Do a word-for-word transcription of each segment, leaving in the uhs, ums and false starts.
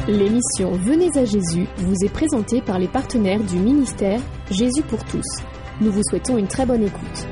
L'émission Venez à Jésus vous est présentée par les partenaires du ministère Jésus pour tous. Nous vous souhaitons une très bonne écoute.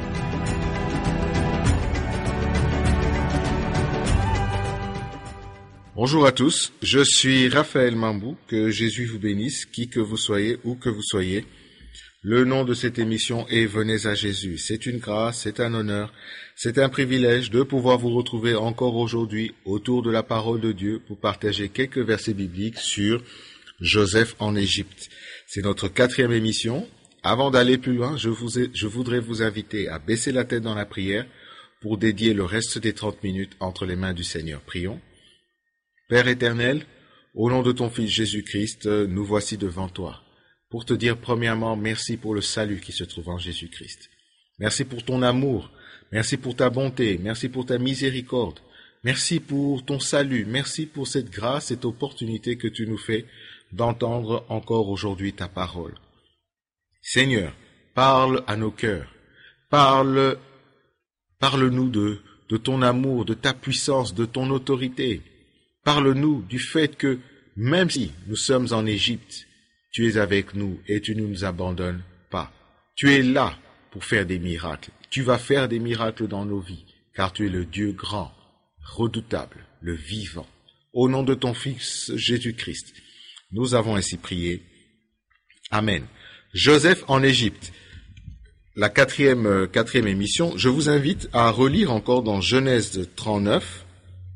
Bonjour à tous, je suis Raphaël Mambou, que Jésus vous bénisse, qui que vous soyez, où que vous soyez. Le nom de cette émission est Venez à Jésus. C'est une grâce, c'est un honneur, c'est un privilège de pouvoir vous retrouver encore aujourd'hui autour de la parole de Dieu pour partager quelques versets bibliques sur Joseph en Égypte. C'est notre quatrième émission. Avant d'aller plus loin, je, vous ai, je voudrais vous inviter à baisser la tête dans la prière pour dédier le reste des trente minutes entre les mains du Seigneur. Prions. Père éternel, au nom de ton Fils Jésus-Christ, nous voici devant toi pour te dire premièrement merci pour le salut qui se trouve en Jésus-Christ. Merci pour ton amour, merci pour ta bonté, merci pour ta miséricorde, merci pour ton salut, merci pour cette grâce, cette opportunité que tu nous fais d'entendre encore aujourd'hui ta parole. Seigneur, parle à nos cœurs, parle, parle-nous de, de ton amour, de ta puissance, de ton autorité. Parle-nous du fait que, même si nous sommes en Égypte, tu es avec nous et tu ne nous abandonnes pas. Tu es là pour faire des miracles. Tu vas faire des miracles dans nos vies, car tu es le Dieu grand, redoutable, le vivant. Au nom de ton Fils Jésus-Christ, nous avons ainsi prié. Amen. Joseph en Égypte. La quatrième, quatrième émission, je vous invite à relire encore dans Genèse trente-neuf,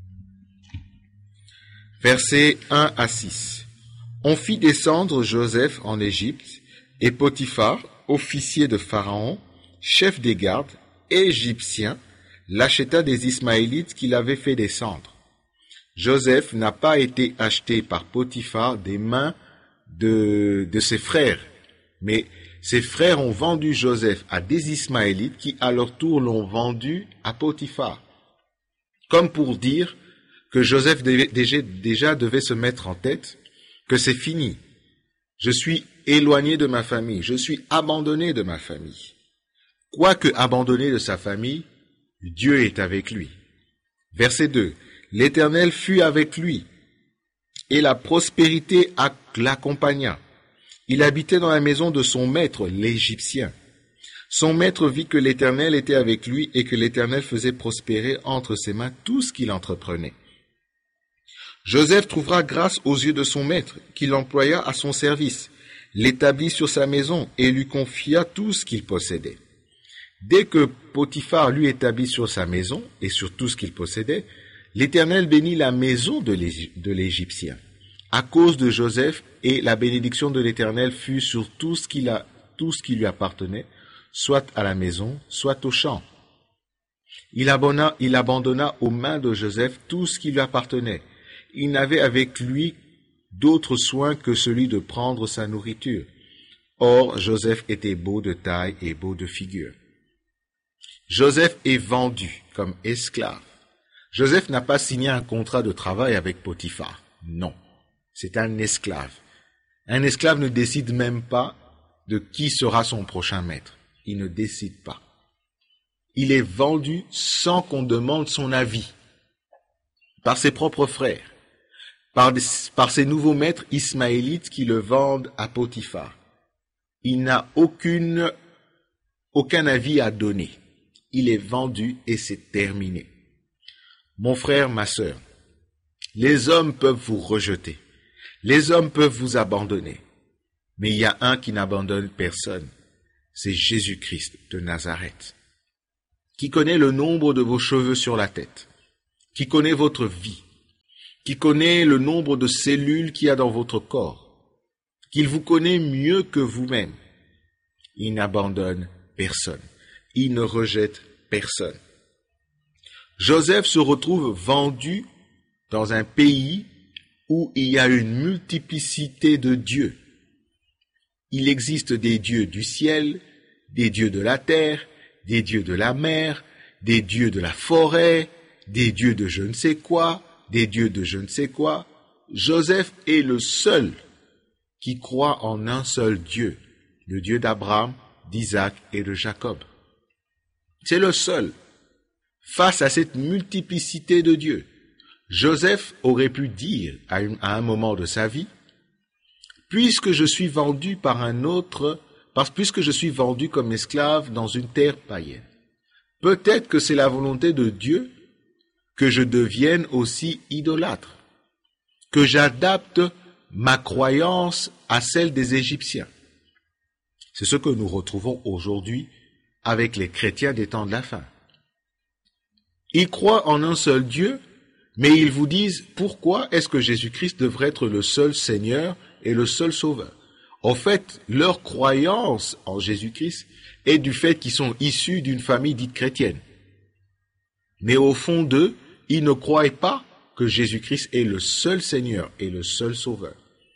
versets un à six. On fit descendre Joseph en Égypte, et Potiphar, officier de Pharaon, chef des gardes, égyptien, l'acheta des Ismaélites qu'il avait fait descendre. Joseph n'a pas été acheté par Potiphar des mains de, de ses frères, mais ses frères ont vendu Joseph à des Ismaélites qui à leur tour l'ont vendu à Potiphar. Comme pour dire que Joseph déjà, déjà devait se mettre en tête que c'est fini. Je suis éloigné de ma famille, je suis abandonné de ma famille. Quoique abandonné de sa famille, Dieu est avec lui. Verset deux. L'Éternel fut avec lui, et la prospérité l'accompagna. Il habitait dans la maison de son maître, l'Égyptien. Son maître vit que l'Éternel était avec lui et que l'Éternel faisait prospérer entre ses mains tout ce qu'il entreprenait. Joseph trouvera grâce aux yeux de son maître, qui l'employa à son service, l'établit sur sa maison et lui confia tout ce qu'il possédait. Dès que Potiphar lui établit sur sa maison et sur tout ce qu'il possédait, l'Éternel bénit la maison de l'Égyptien. À cause de Joseph, et la bénédiction de l'Éternel fut sur tout ce, qu'il a, tout ce qui lui appartenait, soit à la maison, soit au champ. Il abandonna, il abandonna aux mains de Joseph tout ce qui lui appartenait. Il n'avait avec lui d'autre soin que celui de prendre sa nourriture. Or, Joseph était beau de taille et beau de figure. Joseph est vendu comme esclave. Joseph n'a pas signé un contrat de travail avec Potiphar. Non, c'est un esclave. Un esclave ne décide même pas de qui sera son prochain maître. Il ne décide pas. Il est vendu sans qu'on demande son avis, par ses propres frères. Par, des, par ses nouveaux maîtres ismaélites qui le vendent à Potiphar. Il n'a aucune, aucun avis à donner. Il est vendu et c'est terminé. Mon frère, ma sœur, les hommes peuvent vous rejeter. Les hommes peuvent vous abandonner. Mais il y a un qui n'abandonne personne. C'est Jésus-Christ de Nazareth, qui connaît le nombre de vos cheveux sur la tête, qui connaît votre vie, qui connaît le nombre de cellules qu'il y a dans votre corps, qu'il vous connaît mieux que vous-même. Il n'abandonne personne. Il ne rejette personne. Joseph se retrouve vendu dans un pays où il y a une multiplicité de dieux. Il existe des dieux du ciel, des dieux de la terre, des dieux de la mer, des dieux de la forêt, des dieux de je ne sais quoi, des dieux de je ne sais quoi. Joseph est le seul qui croit en un seul Dieu, le Dieu d'Abraham, d'Isaac et de Jacob. C'est le seul. Face à cette multiplicité de dieux, Joseph aurait pu dire à, une, à un moment de sa vie, puisque je suis vendu par un autre, parce puisque je suis vendu comme esclave dans une terre païenne, peut-être que c'est la volonté de Dieu que je devienne aussi idolâtre, que j'adapte ma croyance à celle des Égyptiens. C'est ce que nous retrouvons aujourd'hui avec les chrétiens des temps de la fin. Ils croient en un seul Dieu, mais ils vous disent pourquoi est-ce que Jésus-Christ devrait être le seul Seigneur et le seul Sauveur. En fait, leur croyance en Jésus-Christ est du fait qu'ils sont issus d'une famille dite chrétienne. Mais au fond d'eux, ils ne croient pas que Jésus-Christ est le seul Seigneur et le seul Sauveur.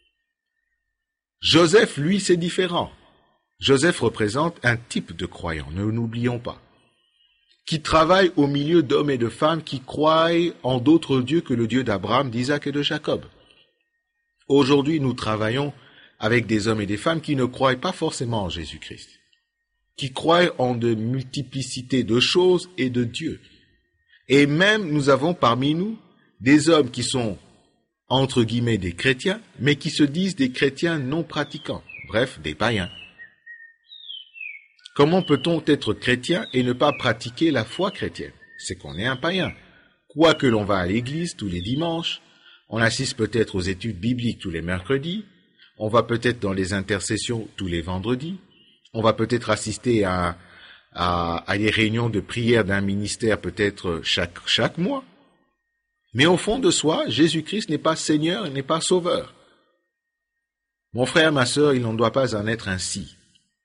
Joseph, lui, c'est différent. Joseph représente un type de croyant, ne l'oublions pas, qui travaille au milieu d'hommes et de femmes qui croient en d'autres dieux que le Dieu d'Abraham, d'Isaac et de Jacob. Aujourd'hui, nous travaillons avec des hommes et des femmes qui ne croient pas forcément en Jésus-Christ, qui croient en de multiplicité de choses et de dieux. Et même, nous avons parmi nous des hommes qui sont, entre guillemets, des chrétiens, mais qui se disent des chrétiens non pratiquants, bref, des païens. Comment peut-on être chrétien et ne pas pratiquer la foi chrétienne? C'est qu'on est un païen. Quoique l'on va à l'église tous les dimanches, on assiste peut-être aux études bibliques tous les mercredis, on va peut-être dans les intercessions tous les vendredis, on va peut-être assister à, à, à des réunions de prière d'un ministère peut-être chaque, chaque mois. Mais au fond de soi, Jésus-Christ n'est pas Seigneur, il n'est pas Sauveur. Mon frère, ma sœur, il n'en doit pas en être ainsi.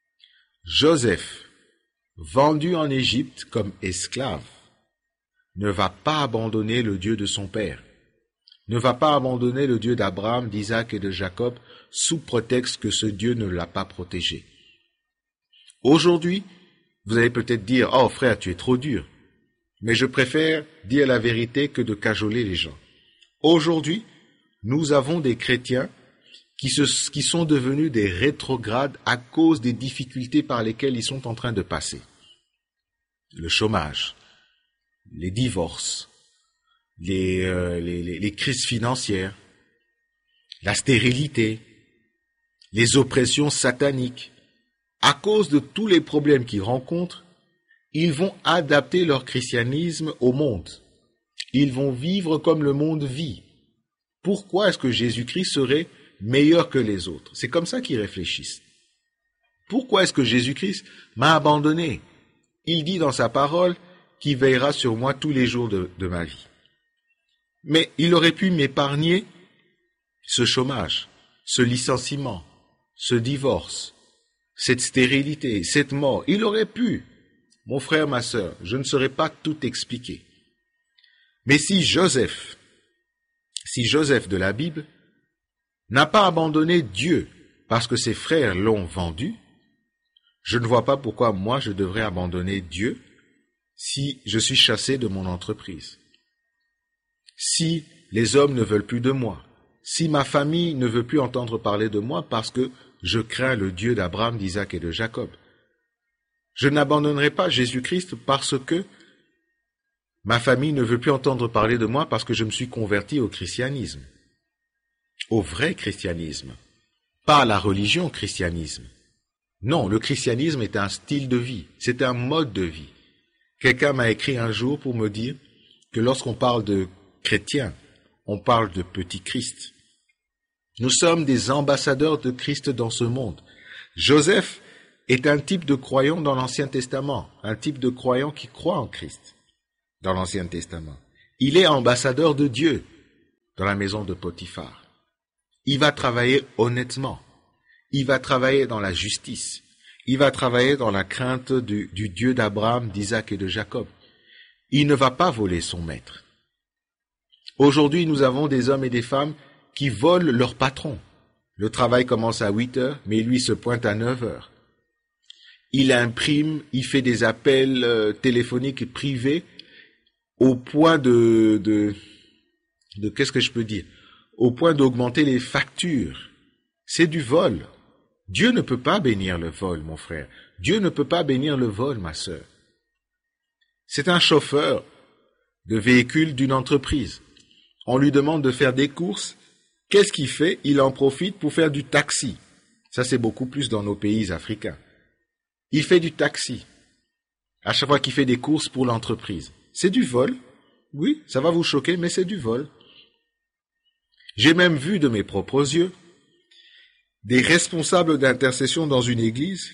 Joseph, vendu en Égypte comme esclave, ne va pas abandonner le Dieu de son père, ne va pas abandonner le Dieu d'Abraham, d'Isaac et de Jacob sous prétexte que ce Dieu ne l'a pas protégé. Aujourd'hui, vous allez peut-être dire « Oh frère, tu es trop dur », mais je préfère dire la vérité que de cajoler les gens. Aujourd'hui, nous avons des chrétiens Qui, se, qui sont devenus des rétrogrades à cause des difficultés par lesquelles ils sont en train de passer. Le chômage, les divorces, les, euh, les, les, les crises financières, la stérilité, les oppressions sataniques. À cause de tous les problèmes qu'ils rencontrent, ils vont adapter leur christianisme au monde. Ils vont vivre comme le monde vit. Pourquoi est-ce que Jésus-Christ serait meilleur que les autres? C'est comme ça qu'ils réfléchissent. Pourquoi est-ce que Jésus-Christ m'a abandonné? Il dit dans sa parole qu'il veillera sur moi tous les jours de, de ma vie. Mais il aurait pu m'épargner ce chômage, ce licenciement, ce divorce, cette stérilité, cette mort. Il aurait pu. Mon frère, ma sœur, je ne saurais pas tout expliquer. Mais si Joseph, si Joseph de la Bible n'a pas abandonné Dieu parce que ses frères l'ont vendu, je ne vois pas pourquoi moi je devrais abandonner Dieu si je suis chassé de mon entreprise, si les hommes ne veulent plus de moi, si ma famille ne veut plus entendre parler de moi parce que je crains le Dieu d'Abraham, d'Isaac et de Jacob. Je n'abandonnerai pas Jésus-Christ parce que ma famille ne veut plus entendre parler de moi parce que je me suis converti au christianisme. Au vrai christianisme, pas à la religion christianisme. Non, le christianisme est un style de vie, c'est un mode de vie. Quelqu'un m'a écrit un jour pour me dire que lorsqu'on parle de chrétien, on parle de petit Christ. Nous sommes des ambassadeurs de Christ dans ce monde. Joseph est un type de croyant dans l'Ancien Testament, un type de croyant qui croit en Christ dans l'Ancien Testament. Il est ambassadeur de Dieu dans la maison de Potiphar. Il va travailler honnêtement. Il va travailler dans la justice. Il va travailler dans la crainte du, du Dieu d'Abraham, d'Isaac et de Jacob. Il ne va pas voler son maître. Aujourd'hui, nous avons des hommes et des femmes qui volent leur patron. Le travail commence à huit heures, mais lui se pointe à neuf heures. Il imprime, il fait des appels euh, téléphoniques privés au point de, de, de, qu'est-ce que je peux dire, au point d'augmenter les factures. C'est du vol. Dieu ne peut pas bénir le vol, mon frère. Dieu ne peut pas bénir le vol, ma sœur. C'est un chauffeur de véhicule d'une entreprise. On lui demande de faire des courses. Qu'est-ce qu'il fait? Il en profite pour faire du taxi. Ça, c'est beaucoup plus dans nos pays africains. Il fait du taxi. À chaque fois qu'il fait des courses pour l'entreprise. C'est du vol. Oui, ça va vous choquer, mais c'est du vol. J'ai même vu de mes propres yeux des responsables d'intercession dans une église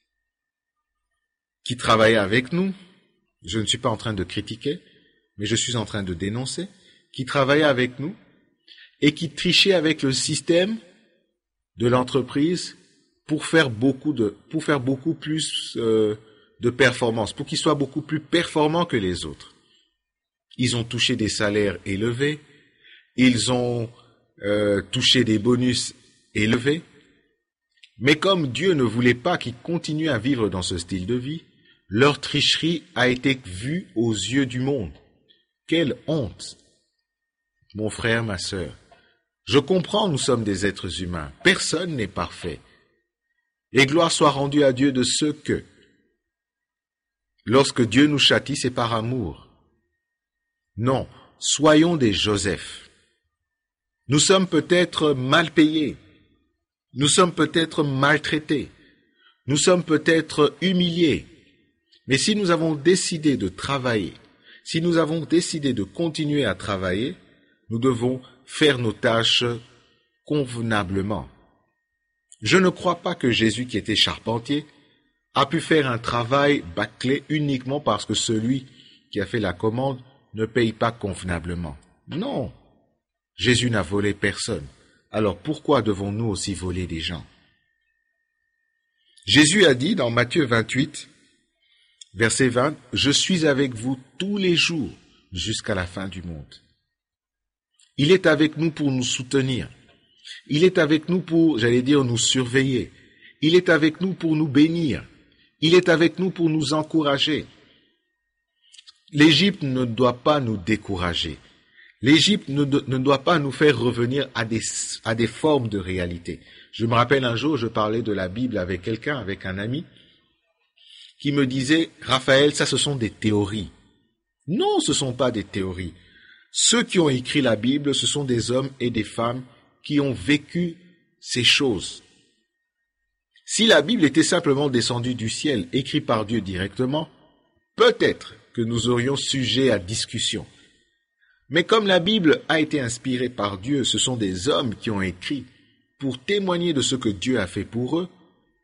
qui travaillaient avec nous. Je ne suis pas en train de critiquer, mais je suis en train de dénoncer, qui travaillaient avec nous et qui trichaient avec le système de l'entreprise pour faire beaucoup de, pour faire beaucoup plus euh, de performance, pour qu'ils soient beaucoup plus performants que les autres. Ils ont touché des salaires élevés, ils ont euh, touché des bonus élevés, mais comme Dieu ne voulait pas qu'ils continuent à vivre dans ce style de vie, leur tricherie a été vue aux yeux du monde. Quelle honte! Mon frère, ma sœur, je comprends, nous sommes des êtres humains. Personne n'est parfait. Et gloire soit rendue à Dieu de ceux que, lorsque Dieu nous châtie, c'est par amour. Non, soyons des Joseph. Nous sommes peut-être mal payés. Nous sommes peut-être maltraités. Nous sommes peut-être humiliés. Mais si nous avons décidé de travailler, si nous avons décidé de continuer à travailler, nous devons faire nos tâches convenablement. Je ne crois pas que Jésus, qui était charpentier, a pu faire un travail bâclé uniquement parce que celui qui a fait la commande ne paye pas convenablement. Non, Jésus n'a volé personne. Alors pourquoi devons-nous aussi voler des gens? Jésus a dit dans Matthieu vingt-huit, verset vingt, « Je suis avec vous tous les jours jusqu'à la fin du monde. » Il est avec nous pour nous soutenir. Il est avec nous pour, j'allais dire, nous surveiller. Il est avec nous pour nous bénir. Il est avec nous pour nous encourager. L'Égypte ne doit pas nous décourager. L'Égypte ne, ne doit pas nous faire revenir à des, à des formes de réalité. Je me rappelle un jour, je parlais de la Bible avec quelqu'un, avec un ami, qui me disait, « Raphaël, ça ce sont des théories. » Non, ce ne sont pas des théories. Ceux qui ont écrit la Bible, ce sont des hommes et des femmes qui ont vécu ces choses. Si la Bible était simplement descendue du ciel, écrite par Dieu directement, peut-être que nous aurions sujet à discussion. Mais comme la Bible a été inspirée par Dieu, ce sont des hommes qui ont écrit pour témoigner de ce que Dieu a fait pour eux.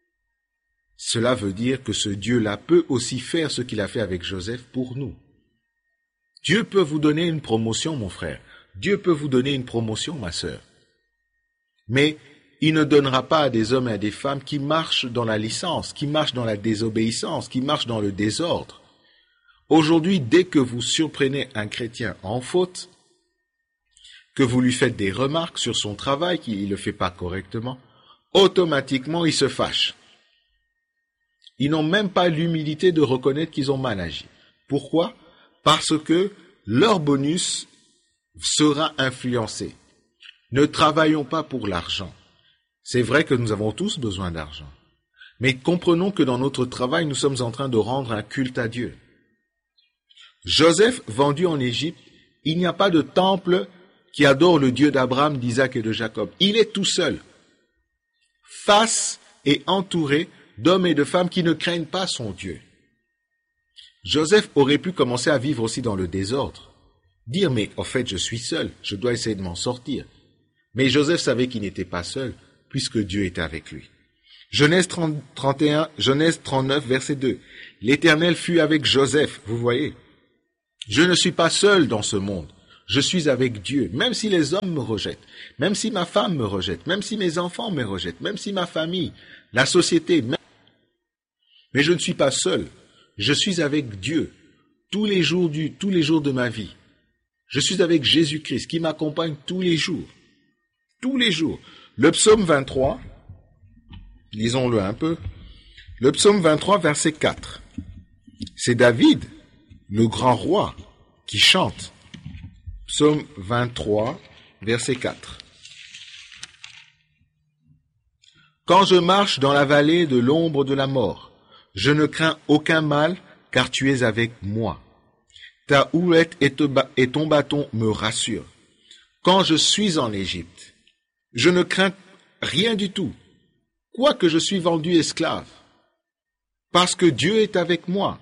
Cela veut dire que ce Dieu-là peut aussi faire ce qu'il a fait avec Joseph pour nous. Dieu peut vous donner une promotion, mon frère. Dieu peut vous donner une promotion, ma sœur. Mais il ne donnera pas à des hommes et à des femmes qui marchent dans la licence, qui marchent dans la désobéissance, qui marchent dans le désordre. Aujourd'hui, dès que vous surprenez un chrétien en faute, que vous lui faites des remarques sur son travail, qu'il ne le fait pas correctement, automatiquement il se fâche. Ils n'ont même pas l'humilité de reconnaître qu'ils ont mal agi. Pourquoi? Parce que leur bonus sera influencé. Ne travaillons pas pour l'argent. C'est vrai que nous avons tous besoin d'argent. Mais comprenons que dans notre travail, nous sommes en train de rendre un culte à Dieu. Joseph, vendu en Égypte, il n'y a pas de temple qui adore le Dieu d'Abraham, d'Isaac et de Jacob. Il est tout seul, face et entouré d'hommes et de femmes qui ne craignent pas son Dieu. Joseph aurait pu commencer à vivre aussi dans le désordre. Dire, mais en fait, je suis seul, je dois essayer de m'en sortir. Mais Joseph savait qu'il n'était pas seul, puisque Dieu était avec lui. Genèse trente et un, Genèse trente-neuf, verset deux. L'Éternel fut avec Joseph, vous voyez. Je ne suis pas seul dans ce monde, je suis avec Dieu, même si les hommes me rejettent, même si ma femme me rejette, même si mes enfants me rejettent, même si ma famille, la société, même... mais je ne suis pas seul. Je suis avec Dieu tous les jours du, tous les jours de ma vie. Je suis avec Jésus-Christ qui m'accompagne tous les jours. Tous les jours. Le psaume vingt-trois, lisons-le un peu. Le psaume vingt-trois, verset quatre. C'est David, le grand roi, qui chante. Psaume vingt-trois, verset quatre. Quand je marche dans la vallée de l'ombre de la mort, je ne crains aucun mal, car tu es avec moi. Ta houlette et ton bâton me rassurent. Quand je suis en Égypte, je ne crains rien du tout, quoique je suis vendu esclave, parce que Dieu est avec moi.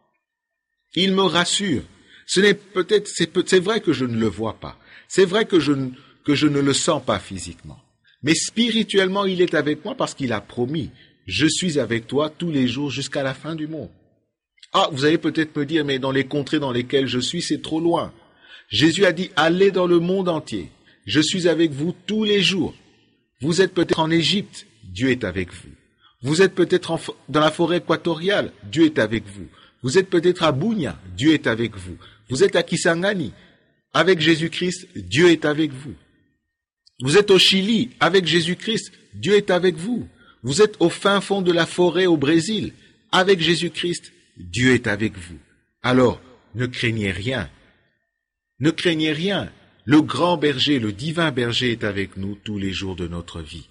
Il me rassure. Ce n'est peut-être, c'est, c'est vrai que je ne le vois pas. C'est vrai que je, que je ne le sens pas physiquement. Mais spirituellement, il est avec moi parce qu'il a promis. Je suis avec toi tous les jours jusqu'à la fin du monde. Ah, vous allez peut-être me dire, mais dans les contrées dans lesquelles je suis, c'est trop loin. Jésus a dit, allez dans le monde entier. Je suis avec vous tous les jours. Vous êtes peut-être en Égypte, Dieu est avec vous. Vous êtes peut-être en, dans la forêt équatoriale, Dieu est avec vous. Vous êtes peut-être à Bunia, Dieu est avec vous. Vous êtes à Kisangani, avec Jésus-Christ, Dieu est avec vous. Vous êtes au Chili, avec Jésus-Christ, Dieu est avec vous. Vous êtes au fin fond de la forêt au Brésil, avec Jésus-Christ, Dieu est avec vous. Alors, ne craignez rien. Ne craignez rien. Le grand berger, le divin berger est avec nous tous les jours de notre vie.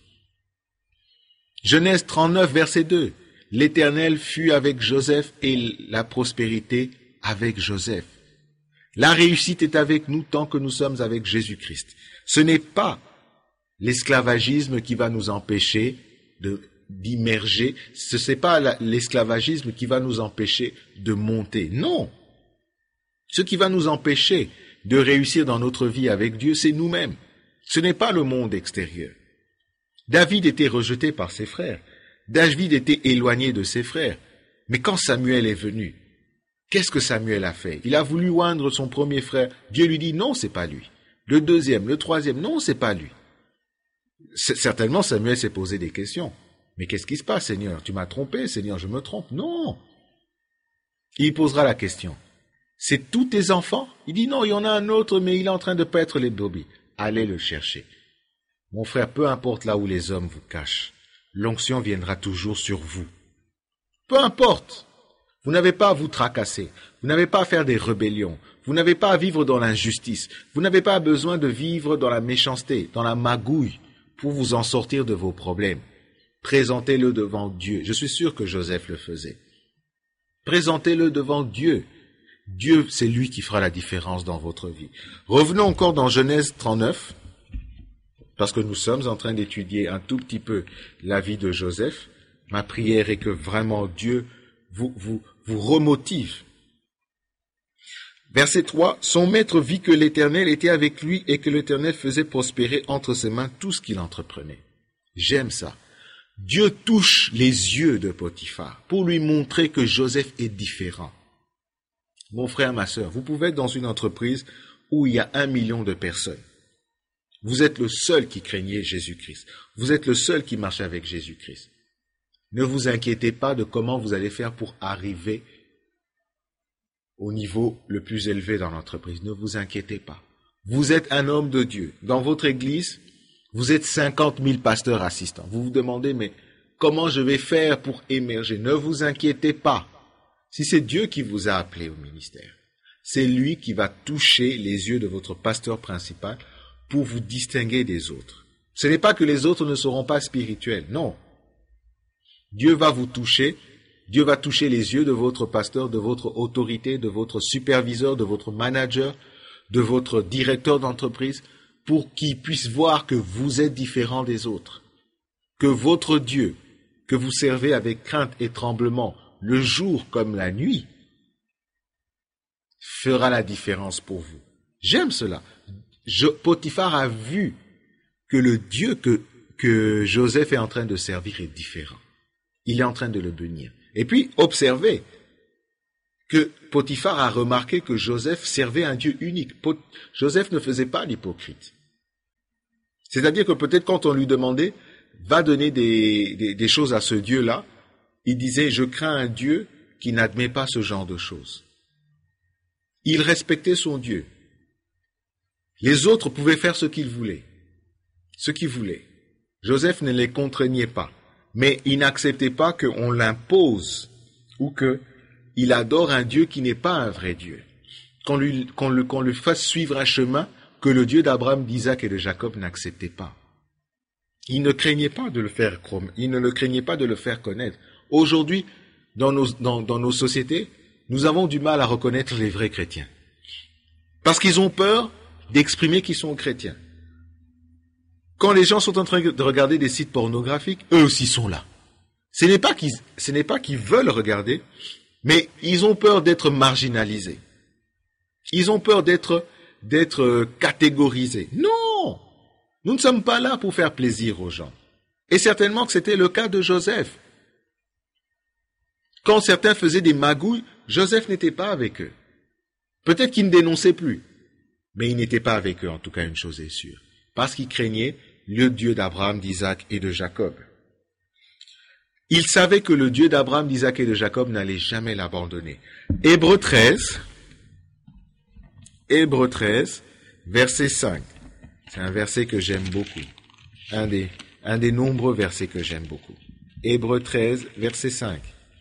Genèse trente-neuf, verset deux. L'Éternel fut avec Joseph et la prospérité avec Joseph. La réussite est avec nous tant que nous sommes avec Jésus-Christ. Ce n'est pas l'esclavagisme qui va nous empêcher de, d'immerger, ce n'est pas la, l'esclavagisme qui va nous empêcher de monter. Non. Ce qui va nous empêcher de réussir dans notre vie avec Dieu, c'est nous-mêmes. Ce n'est pas le monde extérieur. David était rejeté par ses frères. David était éloigné de ses frères. Mais quand Samuel est venu, qu'est-ce que Samuel a fait? Il a voulu oindre son premier frère. Dieu lui dit non, c'est pas lui. Le deuxième, le troisième, non, c'est pas lui. C'est, certainement, Samuel s'est posé des questions. Mais qu'est-ce qui se passe, Seigneur? Tu m'as trompé, Seigneur, je me trompe. Non. Il posera la question. C'est tous tes enfants? Il dit non, il y en a un autre, mais il est en train de paître les brebis. Allez le chercher. Mon frère, peu importe là où les hommes vous cachent, l'onction viendra toujours sur vous. Peu importe. Vous n'avez pas à vous tracasser. Vous n'avez pas à faire des rébellions. Vous n'avez pas à vivre dans l'injustice. Vous n'avez pas besoin de vivre dans la méchanceté, dans la magouille, pour vous en sortir de vos problèmes. Présentez-le devant Dieu. Je suis sûr que Joseph le faisait. Présentez-le devant Dieu. Dieu, c'est lui qui fera la différence dans votre vie. Revenons encore dans Genèse trente-neuf, parce que nous sommes en train d'étudier un tout petit peu la vie de Joseph. Ma prière est que vraiment Dieu vous, vous, vous remotive. Verset trois, son maître vit que l'Éternel était avec lui et que l'Éternel faisait prospérer entre ses mains tout ce qu'il entreprenait. J'aime ça. Dieu touche les yeux de Potiphar pour lui montrer que Joseph est différent. Mon frère, ma sœur, vous pouvez être dans une entreprise où il y a un million de personnes. Vous êtes le seul qui craignait Jésus-Christ. Vous êtes le seul qui marchait avec Jésus-Christ. Ne vous inquiétez pas de comment vous allez faire pour arriver au niveau le plus élevé dans l'entreprise. Ne vous inquiétez pas. Vous êtes un homme de Dieu. Dans votre église, vous êtes cinquante mille pasteurs assistants. Vous vous demandez, mais comment je vais faire pour émerger? Ne vous inquiétez pas. Si c'est Dieu qui vous a appelé au ministère, c'est lui qui va toucher les yeux de votre pasteur principal pour vous distinguer des autres. Ce n'est pas que les autres ne seront pas spirituels, non. Dieu va vous toucher, Dieu va toucher les yeux de votre pasteur, de votre autorité, de votre superviseur, de votre manager, de votre directeur d'entreprise, pour qu'il puisse voir que vous êtes différent des autres, que votre Dieu, que vous servez avec crainte et tremblement, le jour comme la nuit, fera la différence pour vous. J'aime cela. Je, Potiphar a vu que le Dieu que, que Joseph est en train de servir est différent. Il est en train de le bénir. Et puis, observez que Potiphar a remarqué que Joseph servait un Dieu unique. Pot- Joseph ne faisait pas l'hypocrite. C'est-à-dire que peut-être quand on lui demandait, va donner des, des, des choses à ce Dieu-là, il disait, je crains un Dieu qui n'admet pas ce genre de choses. Il respectait son Dieu. Les autres pouvaient faire ce qu'ils voulaient. Ce qu'ils voulaient. Joseph ne les contraignait pas. Mais il n'acceptait pas qu'on l'impose ou qu'il adore un Dieu qui n'est pas un vrai Dieu. Qu'on lui, qu'on le, qu'on lui fasse suivre un chemin que le Dieu d'Abraham, d'Isaac et de Jacob n'acceptait pas. Il ne craignait pas de le faire, il ne le craignait pas de le faire connaître. Aujourd'hui, dans nos, dans, dans nos sociétés, nous avons du mal à reconnaître les vrais chrétiens. Parce qu'ils ont peur d'exprimer qu'ils sont chrétiens. Quand les gens sont en train de regarder des sites pornographiques, eux aussi sont là. Ce n'est pas qu'ils, ce n'est pas qu'ils veulent regarder, mais ils ont peur d'être marginalisés. Ils ont peur d'être, d'être catégorisés. Non! Nous ne sommes pas là pour faire plaisir aux gens. Et certainement que c'était le cas de Joseph. Quand certains faisaient des magouilles, Joseph n'était pas avec eux. Peut-être qu'il ne dénonçait plus, mais il n'était pas avec eux, en tout cas une chose est sûre. Parce qu'il craignait le Dieu d'Abraham, d'Isaac et de Jacob. Il savait que le Dieu d'Abraham, d'Isaac et de Jacob n'allait jamais l'abandonner. Hébreux treize, Hébreux treize, verset cinq. C'est un verset que j'aime beaucoup. Un des, un des nombreux versets que j'aime beaucoup. Hébreux treize, verset cinq.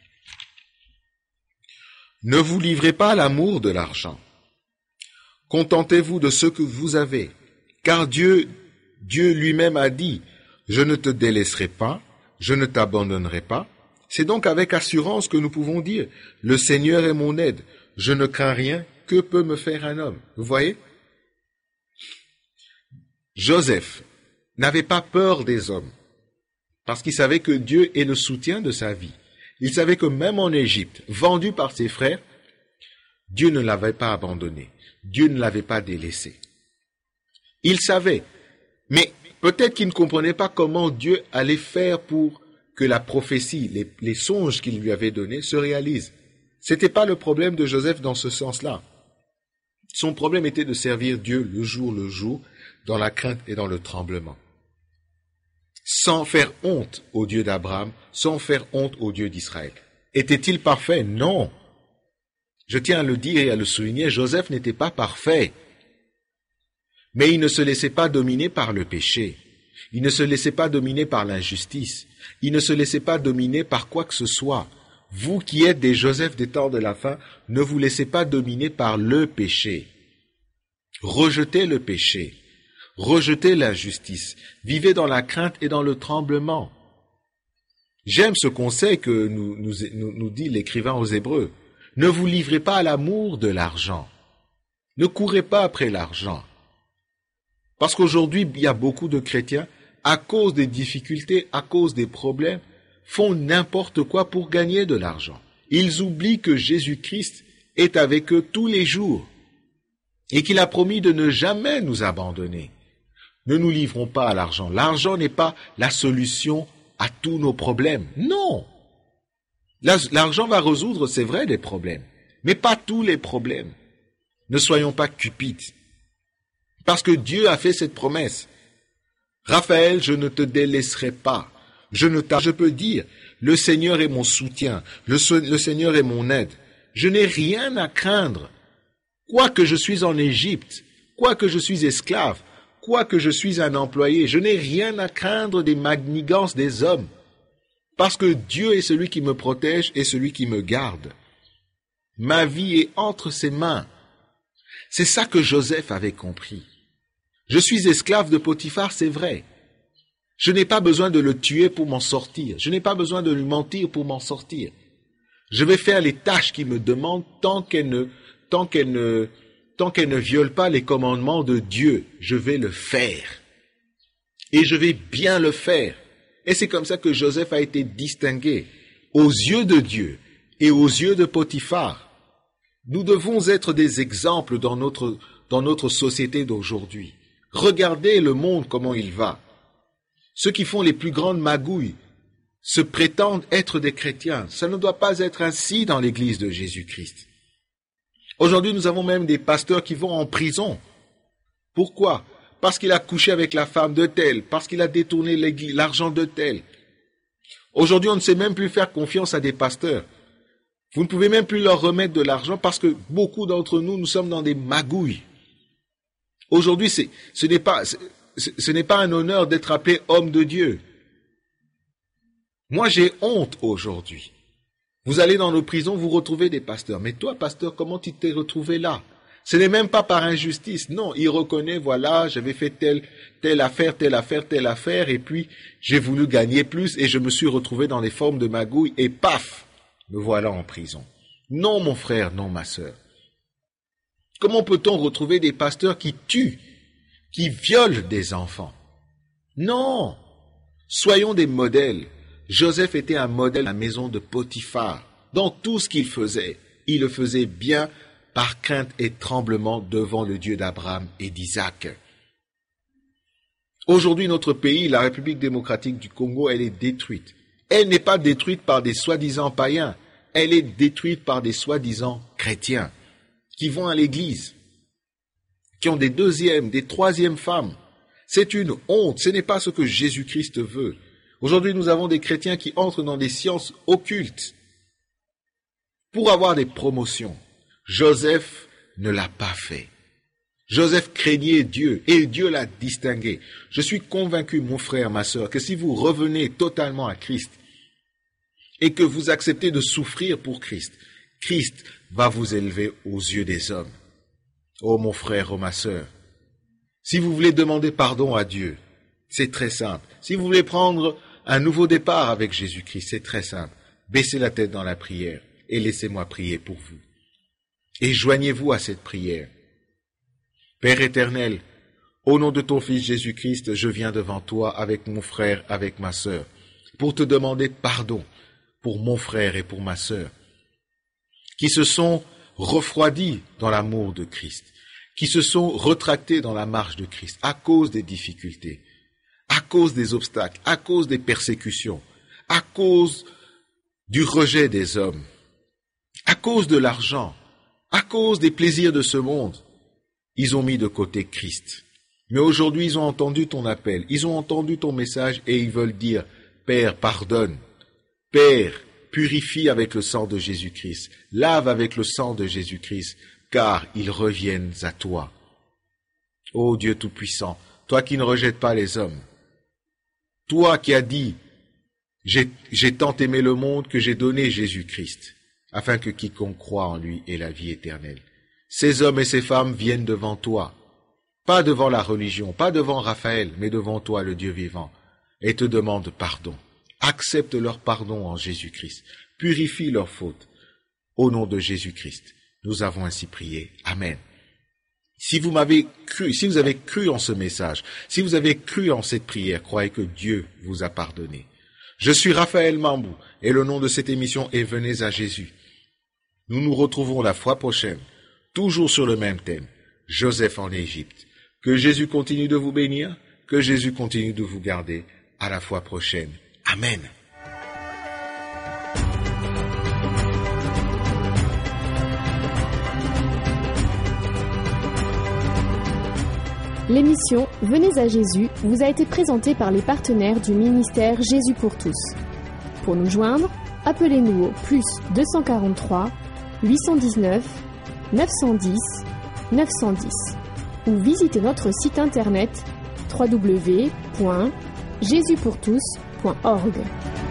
Ne vous livrez pas à l'amour de l'argent. Contentez-vous de ce que vous avez, car Dieu, Dieu lui-même a dit, je ne te délaisserai pas, je ne t'abandonnerai pas. C'est donc avec assurance que nous pouvons dire, le Seigneur est mon aide, je ne crains rien, que peut me faire un homme? Vous voyez? Joseph n'avait pas peur des hommes, parce qu'il savait que Dieu est le soutien de sa vie. Il savait que même en Égypte, vendu par ses frères, Dieu ne l'avait pas abandonné. Dieu ne l'avait pas délaissé. Il savait, mais peut-être qu'il ne comprenait pas comment Dieu allait faire pour que la prophétie, les, les songes qu'il lui avait donnés se réalisent. C'était pas le problème de Joseph dans ce sens-là. Son problème était de servir Dieu le jour le jour, dans la crainte et dans le tremblement. Sans faire honte au Dieu d'Abraham, sans faire honte au Dieu d'Israël. Était-il parfait? Non. Je tiens à le dire et à le souligner, Joseph n'était pas parfait. Mais il ne se laissait pas dominer par le péché. Il ne se laissait pas dominer par l'injustice. Il ne se laissait pas dominer par quoi que ce soit. Vous qui êtes des Joseph des temps de la fin, ne vous laissez pas dominer par le péché. Rejetez le péché. Rejetez l'injustice. Vivez dans la crainte et dans le tremblement. J'aime ce conseil que nous, nous, nous, nous dit l'écrivain aux Hébreux. Ne vous livrez pas à l'amour de l'argent. Ne courez pas après l'argent. Parce qu'aujourd'hui, il y a beaucoup de chrétiens, à cause des difficultés, à cause des problèmes, font n'importe quoi pour gagner de l'argent. Ils oublient que Jésus-Christ est avec eux tous les jours et qu'il a promis de ne jamais nous abandonner. Ne nous livrons pas à l'argent. L'argent n'est pas la solution à tous nos problèmes. Non. L'argent va résoudre, c'est vrai, des problèmes, mais pas tous les problèmes. Ne soyons pas cupides. Parce que Dieu a fait cette promesse. Raphaël, je ne te délaisserai pas. Je ne t'a, je peux dire, le Seigneur est mon soutien, le, le Seigneur est mon aide. Je n'ai rien à craindre. Quoique je suis en Égypte, quoique je suis esclave, quoique je suis un employé, je n'ai rien à craindre des manigances des hommes. Parce que Dieu est celui qui me protège et celui qui me garde. Ma vie est entre ses mains. C'est ça que Joseph avait compris. Je suis esclave de Potiphar, c'est vrai. Je n'ai pas besoin de le tuer pour m'en sortir. Je n'ai pas besoin de lui mentir pour m'en sortir. Je vais faire les tâches qu'il me demande tant qu'elle ne, tant qu'elle ne, tant qu'elle ne viole pas les commandements de Dieu. Je vais le faire. Et je vais bien le faire. Et c'est comme ça que Joseph a été distingué aux yeux de Dieu et aux yeux de Potiphar. Nous devons être des exemples dans notre, dans notre société d'aujourd'hui. Regardez le monde, comment il va. Ceux qui font les plus grandes magouilles se prétendent être des chrétiens. Ça ne doit pas être ainsi dans l'Église de Jésus-Christ. Aujourd'hui, nous avons même des pasteurs qui vont en prison. Pourquoi? Parce qu'il a couché avec la femme de tel, parce qu'il a détourné l'argent de tel. Aujourd'hui, on ne sait même plus faire confiance à des pasteurs. Vous ne pouvez même plus leur remettre de l'argent parce que beaucoup d'entre nous, nous sommes dans des magouilles. Aujourd'hui, c'est, ce n'est pas, ce n'est pas un honneur d'être appelé homme de Dieu. Moi, j'ai honte aujourd'hui. Vous allez dans nos prisons, vous retrouvez des pasteurs. Mais toi, pasteur, comment tu t'es retrouvé là? Ce n'est même pas par injustice. Non, il reconnaît, voilà, j'avais fait telle, telle affaire, telle affaire, telle affaire, et puis j'ai voulu gagner plus et je me suis retrouvé dans les formes de magouilles et paf, me voilà en prison. Non, mon frère, non, ma sœur. Comment peut-on retrouver des pasteurs qui tuent, qui violent des enfants? Non! Soyons des modèles. Joseph était un modèle à la maison de Potiphar. Dans tout ce qu'il faisait, il le faisait bien par crainte et tremblement devant le Dieu d'Abraham et d'Isaac. Aujourd'hui, notre pays, la République démocratique du Congo, elle est détruite. Elle n'est pas détruite par des soi-disant païens, elle est détruite par des soi-disant chrétiens qui vont à l'église, qui ont des deuxièmes, des troisièmes femmes. C'est une honte, ce n'est pas ce que Jésus-Christ veut. Aujourd'hui, nous avons des chrétiens qui entrent dans des sciences occultes pour avoir des promotions. Joseph ne l'a pas fait. Joseph craignait Dieu et Dieu l'a distingué. Je suis convaincu, mon frère, ma sœur, que si vous revenez totalement à Christ et que vous acceptez de souffrir pour Christ, Christ va vous élever aux yeux des hommes. Oh mon frère, oh ma sœur, si vous voulez demander pardon à Dieu, c'est très simple. Si vous voulez prendre un nouveau départ avec Jésus-Christ, c'est très simple. Baissez la tête dans la prière et laissez-moi prier pour vous. Et joignez-vous à cette prière. Père éternel, au nom de ton Fils Jésus-Christ, je viens devant toi avec mon frère, avec ma sœur, pour te demander pardon pour mon frère et pour ma sœur, qui se sont refroidis dans l'amour de Christ, qui se sont retractés dans la marche de Christ à cause des difficultés, à cause des obstacles, à cause des persécutions, à cause du rejet des hommes, à cause de l'argent, à cause des plaisirs de ce monde. Ils ont mis de côté Christ. Mais aujourd'hui, ils ont entendu ton appel, ils ont entendu ton message et ils veulent dire, Père, pardonne. Père, purifie avec le sang de Jésus-Christ, lave avec le sang de Jésus-Christ, car ils reviennent à toi. Ô Dieu Tout-Puissant, toi qui ne rejettes pas les hommes, toi qui as dit, j'ai, j'ai tant aimé le monde que j'ai donné Jésus-Christ, afin que quiconque croit en lui ait la vie éternelle. Ces hommes et ces femmes viennent devant toi, pas devant la religion, pas devant Raphaël, mais devant toi, le Dieu vivant, et te demandent pardon. Accepte leur pardon en Jésus-Christ. Purifie leurs fautes. Au nom de Jésus-Christ, nous avons ainsi prié. Amen. Si vous m'avez cru, si vous avez cru en ce message, si vous avez cru en cette prière, croyez que Dieu vous a pardonné. Je suis Raphaël Mambou, et le nom de cette émission est Venez à Jésus. Nous nous retrouvons la fois prochaine, toujours sur le même thème, Joseph en Égypte. Que Jésus continue de vous bénir, que Jésus continue de vous garder. À la fois prochaine. Amen. L'émission Venez à Jésus vous a été présentée par les partenaires du ministère Jésus pour tous. Pour nous joindre, appelez-nous au plus deux cent quarante-trois, huit cent dix-neuf, neuf cent dix, neuf cent dix ou visitez notre site internet w w w point jésus pour tous point org.